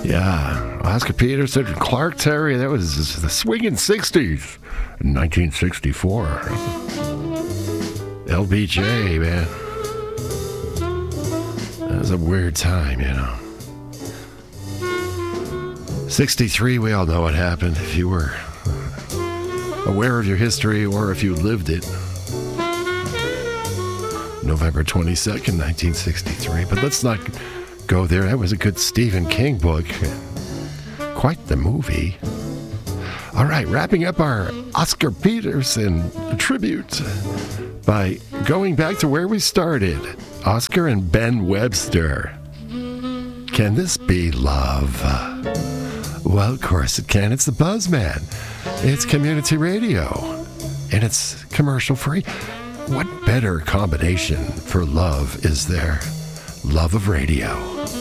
Yeah, Oscar Peterson and Clark Terry. That was the swinging 60s in 1964. LBJ, man. That was a weird time, you know. 63, we all know what happened. If you were aware of your history or if you lived it. November 22nd, 1963. But let's not go there. That was a good Stephen King book. Quite the movie. All right, wrapping up our Oscar Peterson tribute by going back to where we started. Oscar and Ben Webster. Can this be love? Well, of course it can. It's the Buzzman. It's community radio. And it's commercial free. What better combination for love is there? Love of radio.